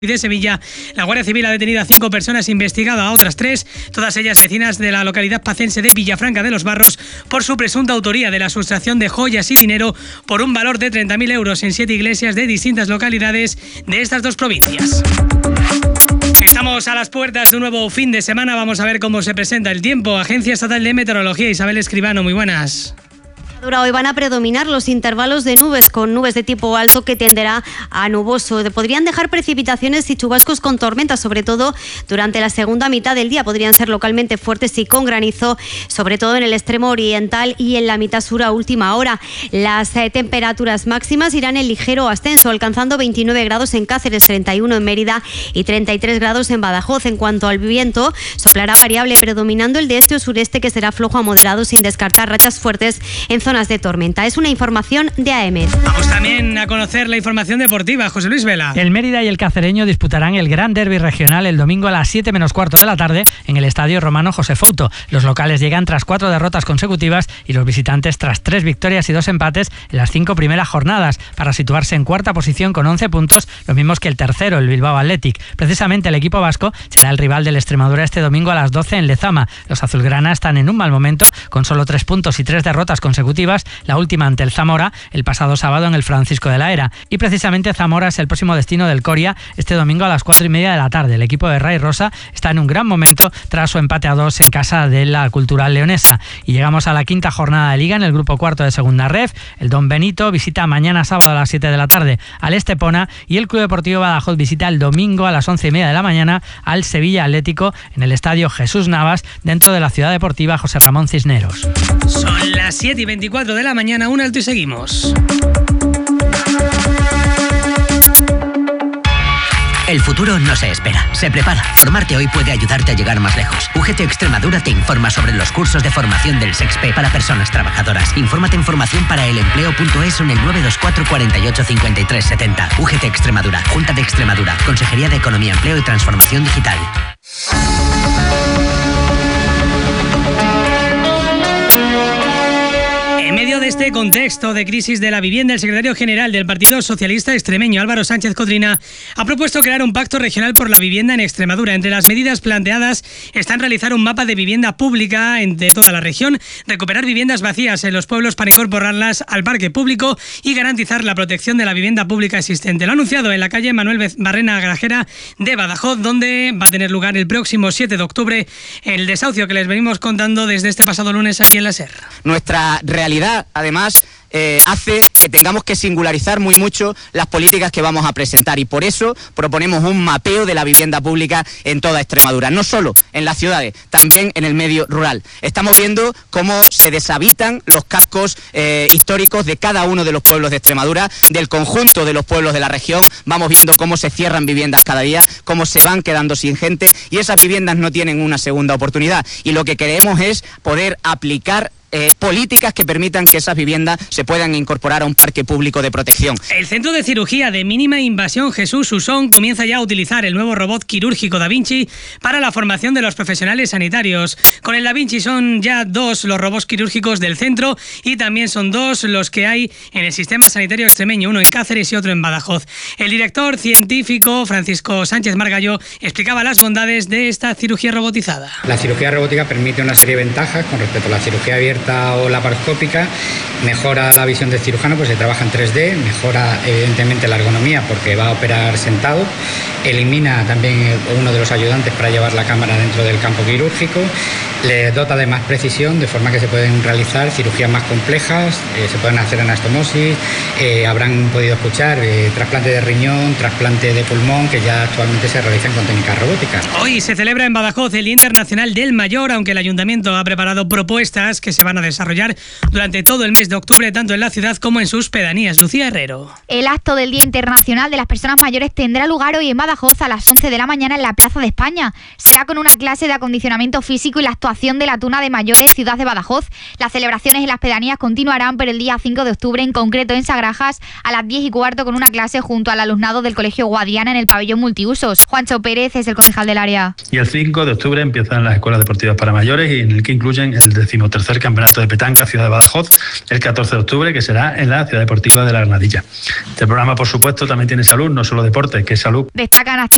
de Sevilla, la Guardia Civil ha detenido a 5 personas, investigado a otras 3, todas ellas vecinas de la localidad pacense de Villafranca de los Barros, por su presunta autoría de la sustracción de joyas y dinero por un valor de 30.000 euros en 7 iglesias de distintas localidades de estas dos provincias. Estamos a las puertas de un nuevo fin de semana, vamos a ver cómo se presenta el tiempo. Agencia Estatal de Meteorología, Isabel Escribano, muy buenas. Hoy van a predominar los intervalos de nubes, con nubes de tipo alto que tenderá a nuboso. Podrían dejar precipitaciones y chubascos con tormentas, sobre todo durante la segunda mitad del día. Podrían ser localmente fuertes y con granizo, sobre todo en el extremo oriental y en la mitad sur a última hora. Las temperaturas máximas irán en ligero ascenso, alcanzando 29 grados en Cáceres, 31 en Mérida y 33 grados en Badajoz. En cuanto al viento, soplará variable, predominando el de este o sureste, que será flojo a moderado, sin descartar rachas fuertes en zonas de tormenta. Es una información de AEMET. Vamos también a conocer la información deportiva. José Luis Vela. El Mérida y el Cacereño disputarán el gran derbi regional el domingo a las 7 menos cuarto de la tarde en el Estadio Romano José Fouto. Los locales llegan tras 4 derrotas consecutivas y los visitantes tras 3 victorias y 2 empates en las 5 primeras jornadas, para situarse en cuarta posición con 11 puntos, los mismos que el tercero, el Bilbao Athletic. Precisamente el equipo vasco será el rival del Extremadura este domingo a las 12 en Lezama. Los azulgrana están en un mal momento, con solo 3 puntos y 3 derrotas consecutivas, la última ante el Zamora el pasado sábado en el Francisco de la Era. Y precisamente Zamora es el próximo destino del Coria este domingo a las 4:30 de la tarde. El equipo de Ray Rosa está en un gran momento tras su empate a 2 en casa de la Cultural Leonesa. Y llegamos a la quinta jornada de Liga en el grupo cuarto de Segunda Ref. El Don Benito visita mañana sábado a las 7 de la tarde al Estepona, y el Club Deportivo Badajoz visita el domingo a las 11:30 de la mañana al Sevilla Atlético en el Estadio Jesús Navas, dentro de la Ciudad Deportiva José Ramón Cisneros. Son las 7:24 de la mañana, un alto y seguimos. El futuro no se espera, se prepara. Formarte hoy puede ayudarte a llegar más lejos. UGT Extremadura te informa sobre los cursos de formación del SEXPE para personas trabajadoras. Infórmate en formacionparaelempleo.es o en el 924 48 53 70. UGT Extremadura, Junta de Extremadura, Consejería de Economía, Empleo y Transformación Digital. En medio de este contexto de crisis de la vivienda, el secretario general del Partido Socialista Extremeño, Álvaro Sánchez Codrina, ha propuesto crear un pacto regional por la vivienda en Extremadura. Entre las medidas planteadas están realizar un mapa de vivienda pública de toda la región, recuperar viviendas vacías en los pueblos para incorporarlas al parque público y garantizar la protección de la vivienda pública existente. Lo ha anunciado en la calle Manuel Barrena Grajera de Badajoz, donde va a tener lugar el próximo 7 de octubre el desahucio que les venimos contando desde este pasado lunes aquí en la SER. Nuestra realidad, además, hace que tengamos que singularizar muy mucho las políticas que vamos a presentar, y por eso proponemos un mapeo de la vivienda pública en toda Extremadura, no solo en las ciudades, también en el medio rural. Estamos viendo cómo se deshabitan los cascos históricos de cada uno de los pueblos de Extremadura, del conjunto de los pueblos de la región. Vamos viendo cómo se cierran viviendas cada día, cómo se van quedando sin gente, y esas viviendas no tienen una segunda oportunidad, y lo que queremos es poder aplicar políticas que permitan que esas viviendas se puedan incorporar a un parque público de protección. El Centro de Cirugía de Mínima Invasión Jesús Usón comienza ya a utilizar el nuevo robot quirúrgico Da Vinci para la formación de los profesionales sanitarios. Con el Da Vinci son ya 2 los robots quirúrgicos del centro, y también son 2 los que hay en el sistema sanitario extremeño, uno en Cáceres y otro en Badajoz. El director científico Francisco Sánchez Margallo explicaba las bondades de esta cirugía robotizada. La cirugía robótica permite una serie de ventajas con respecto a la cirugía abierta o laparoscópica. Mejora la visión del cirujano, pues se trabaja en 3D, mejora evidentemente la ergonomía porque va a operar sentado, elimina también uno de los ayudantes para llevar la cámara dentro del campo quirúrgico, le dota de más precisión, de forma que se pueden realizar cirugías más complejas, se pueden hacer anastomosis, habrán podido escuchar trasplante de riñón, trasplante de pulmón, que ya actualmente se realizan con técnicas robóticas. Hoy se celebra en Badajoz el Día Internacional del Mayor, aunque el Ayuntamiento ha preparado propuestas que se van a desarrollar durante todo el mes de octubre, tanto en la ciudad como en sus pedanías. Lucía Herrero. El acto del Día Internacional de las Personas Mayores tendrá lugar hoy en Badajoz a las 11 de la mañana en la Plaza de España. Será con una clase de acondicionamiento físico y la actuación de la Tuna de Mayores, ciudad de Badajoz. Las celebraciones en las pedanías continuarán, pero el día 5 de octubre, en concreto en Sagrajas, a las 10:15 con una clase junto al alumnado del Colegio Guadiana en el pabellón multiusos. Juancho Pérez es el concejal del área. Y el 5 de octubre empiezan las escuelas deportivas para mayores, y en el que incluyen el 13º Campeonato de Petanca Ciudad de Badajoz, el 14 de octubre, que será en la Ciudad Deportiva de la Granadilla. Este programa, por supuesto, también tiene salud, no solo deporte, que es salud. Destacan actividades